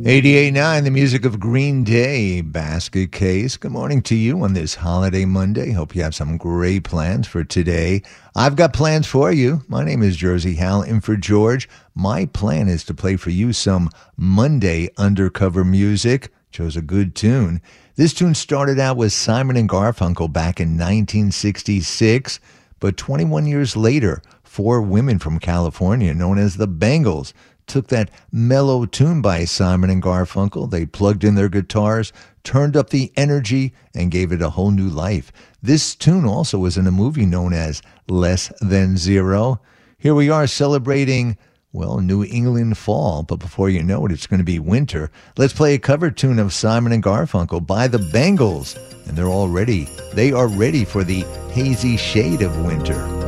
88.9, the music of Green Day, Basket Case. Good morning to you on this holiday Monday. Hope you have some great plans for today. I've got plans for you. My name is Jersey Hal, in for George. My plan is to play for you some Monday undercover music. Chose a good tune. This tune started out with Simon and Garfunkel back in 1966, but 21 years later, four women from California, known as the Bangles, took that mellow tune by Simon and Garfunkel. They plugged in their guitars, turned up the energy, and gave it a whole new life. This tune also was in a movie known as Less Than Zero. Here we are celebrating, well, New England fall, but before you know it, it's going to be winter. Let's play a cover tune of Simon and Garfunkel by the Bangles, and they are ready for the hazy shade of winter.